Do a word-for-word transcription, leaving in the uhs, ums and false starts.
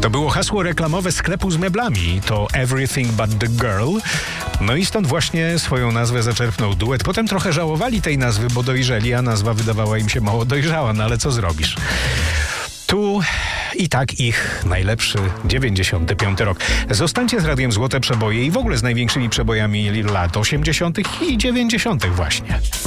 To było hasło reklamowe sklepu z meblami. To Everything But The Girl. No i stąd właśnie swoją nazwę zaczerpnął duet. Potem trochę żałowali tej nazwy, bo dojrzeli, a nazwa wydawała im się mało dojrzała. No ale co zrobisz? Tu i tak ich najlepszy dziewięćdziesiąty piąty rok. Zostańcie z Radiem Złote Przeboje i w ogóle z największymi przebojami lat osiemdziesiątych i dziewięćdziesiątych właśnie.